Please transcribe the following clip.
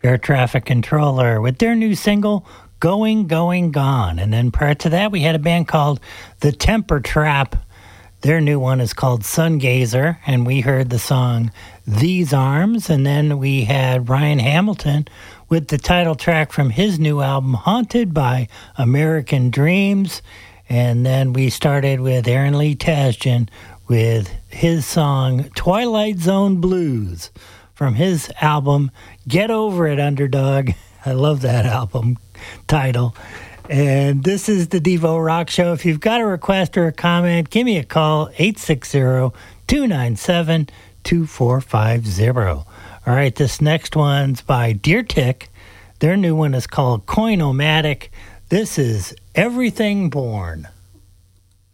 Air Traffic Controller with their new single, Going, Going, Gone. And then prior to that, we had a band called The Temper Trap. Their new one is called Sungazer, and we heard the song These Arms. And then we had Ryan Hamilton with the title track from his new album, Haunted by American Dreams. And then we started with Aaron Lee Tasjan with his song Twilight Zone Blues from his album Get Over It, Underdog. I love that album title. And this is the Devo Rock Show. If you've got a request or a comment, give me a call, 860-297-2450. All right, this next one's by Deer Tick. Their new one is called Coin-O-Matic. This is Everything Born.